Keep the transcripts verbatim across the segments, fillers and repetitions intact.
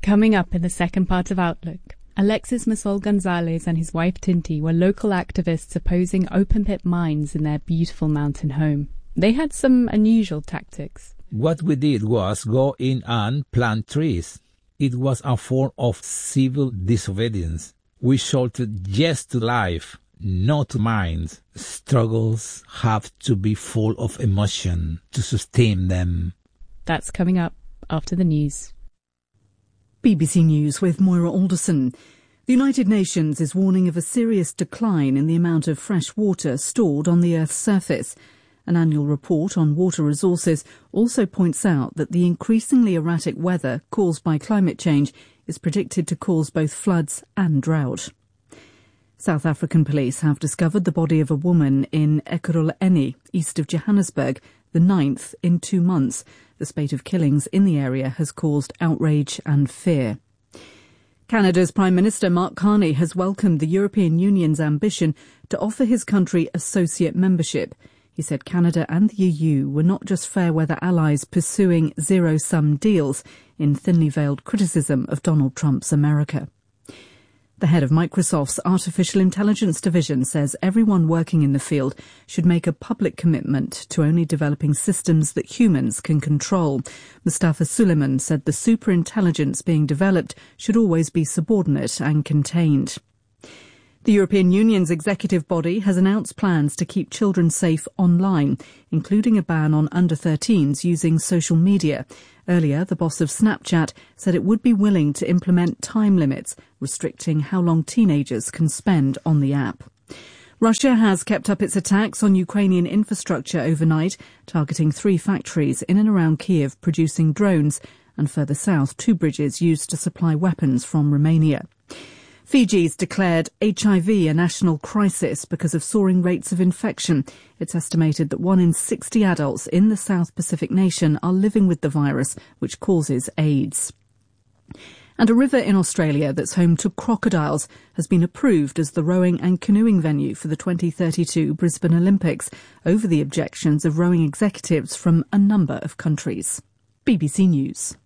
Coming up in the second part of Outlook, Alexis Massol Gonzalez and his wife Tinti were local activists opposing open-pit mines in their beautiful mountain home. They had some unusual tactics. What we did was go in and plant trees. It was a form of civil disobedience. We shouted yes to life, not to mines. Struggles have to be full of emotion to sustain them. That's coming up after the news. B B C News with Moira Alderson. The United Nations is warning of a serious decline in the amount of fresh water stored on the Earth's surface. An annual report on water resources also points out that the increasingly erratic weather caused by climate change is predicted to cause both floods and drought. South African police have discovered the body of a woman in Ekurhuleni, east of Johannesburg, the ninth in two months. The spate of killings in the area has caused outrage and fear. Canada's Prime Minister Mark Carney has welcomed the European Union's ambition to offer his country associate membership. He said Canada and the E U were not just fair-weather allies pursuing zero-sum deals in thinly veiled criticism of Donald Trump's America. The head of Microsoft's Artificial Intelligence division says everyone working in the field should make a public commitment to only developing systems that humans can control. Mustafa Suleyman said the superintelligence being developed should always be subordinate and contained. The European Union's executive body has announced plans to keep children safe online, including a ban on under thirteens using social media. Earlier, the boss of Snapchat said it would be willing to implement time limits, restricting how long teenagers can spend on the app. Russia has kept up its attacks on Ukrainian infrastructure overnight, targeting three factories in and around Kiev producing drones, and further south, two bridges used to supply weapons from Romania. Fiji's declared H I V a national crisis because of soaring rates of infection. It's estimated that one in sixty adults in the South Pacific nation are living with the virus, which causes AIDS. And a river in Australia that's home to crocodiles has been approved as the rowing and canoeing venue for the twenty thirty-two Brisbane Olympics over the objections of rowing executives from a number of countries. B B C News.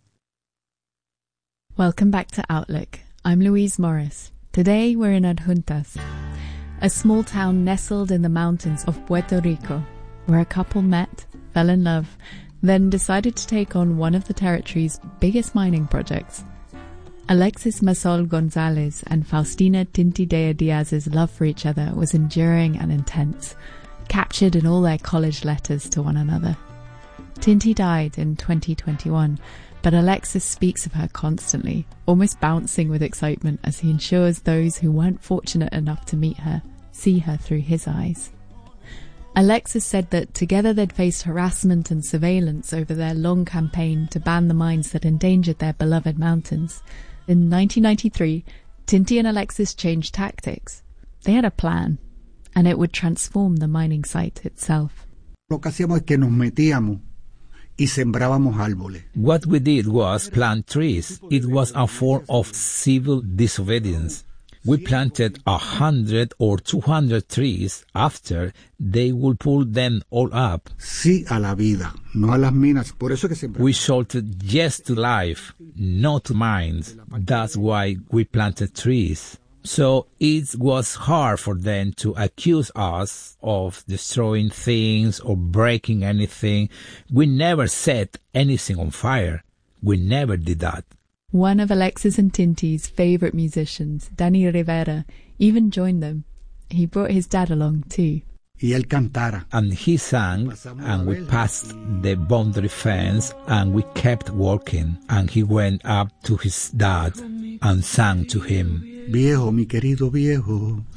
Welcome back to Outlook. I'm Louise Morris. Today we're in Adjuntas, a small town nestled in the mountains of Puerto Rico, where a couple met, fell in love, then decided to take on one of the territory's biggest mining projects. Alexis Massol Gonzalez and Faustina Tintidea Diaz's love for each other was enduring and intense, captured in all their college letters to one another. Tinti died in twenty twenty-one, but Alexis speaks of her constantly, almost bouncing with excitement as he ensures those who weren't fortunate enough to meet her see her through his eyes. Alexis said that together they'd faced harassment and surveillance over their long campaign to ban the mines that endangered their beloved mountains. In nineteen ninety-three, Tinti and Alexis changed tactics. They had a plan, and it would transform the mining site itself. Lo que hacíamos es que nos metíamos y sembrábamos árboles. What we did was plant trees. It was a form of civil disobedience. We planted a hundred or two hundred trees after they would pull them all up. Sí a la vida, no a las minas. Por eso que sembramos. We shouted yes to life, not to mines. That's why we planted trees. So it was hard for them to accuse us of destroying things or breaking anything. We never set anything on fire. We never did that. One of Alexis and Tinti's favourite musicians, Danny Rivera, even joined them. He brought his dad along too. Y él cantara. And he sang, and we passed the boundary fence, and we kept walking. And he went up to his dad and sang to him. Viejo, mi querido viejo.